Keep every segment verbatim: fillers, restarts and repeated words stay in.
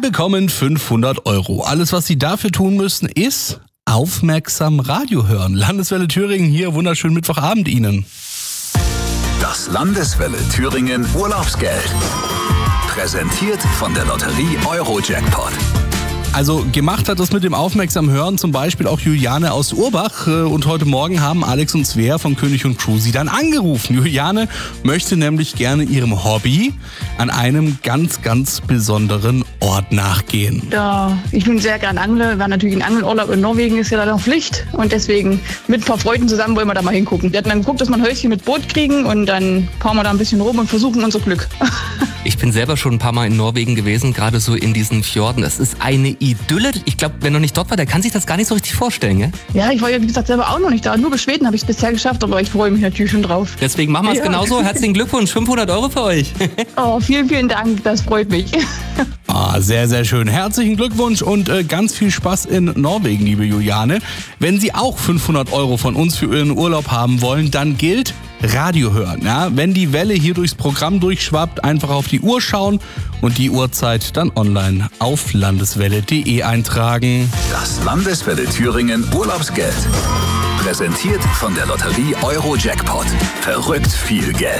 bekommen fünfhundert Euro. Alles, was Sie dafür tun müssen, ist aufmerksam Radio hören. Landeswelle Thüringen hier, wunderschönen Mittwochabend Ihnen. Das Landeswelle Thüringen Urlaubsgeld. Präsentiert von der Lotterie Eurojackpot. Also gemacht hat das mit dem aufmerksam Hören zum Beispiel auch Juliane aus Urbach. Und heute Morgen haben Alex und Svea von König und Crew sie dann angerufen. Juliane möchte nämlich gerne ihrem Hobby an einem ganz, ganz besonderen Ort nachgehen. Ja, ich bin sehr gern Angler. Wir waren natürlich in Angelurlaub in Norwegen, ist ja da noch Pflicht. Und deswegen mit ein paar Freunden zusammen wollen wir da mal hingucken. Wir hatten dann geguckt, dass wir ein Häuschen mit Boot kriegen und dann fahren wir da ein bisschen rum und versuchen unser Glück. Ich bin selber schon ein paar Mal in Norwegen gewesen, gerade so in diesen Fjorden. Das ist eine Idylle. Ich glaube, wer noch nicht dort war, der kann sich das gar nicht so richtig vorstellen, gell? Ja, ich war ja, wie gesagt, selber auch noch nicht da. Nur bis Schweden habe ich es bisher geschafft, aber ich freue mich natürlich schon drauf. Deswegen machen wir es Ja. genauso. Herzlichen Glückwunsch, fünfhundert Euro für euch. Oh, vielen, vielen Dank, das freut mich. Ah, sehr, sehr schön. Herzlichen Glückwunsch und äh, ganz viel Spaß in Norwegen, liebe Juliane. Wenn Sie auch fünfhundert Euro von uns für Ihren Urlaub haben wollen, dann gilt Radio hören. Ja? Wenn die Welle hier durchs Programm durchschwappt, einfach auf die Uhr schauen und die Uhrzeit dann online auf landeswelle punkt de eintragen. Das Landeswelle Thüringen Urlaubsgeld. Präsentiert von der Lotterie Eurojackpot. Verrückt viel Geld.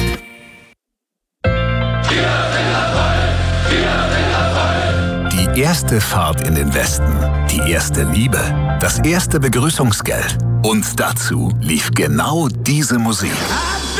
Die erste Fahrt in den Westen, die erste Liebe, das erste Begrüßungsgeld. Und dazu lief genau diese Musik.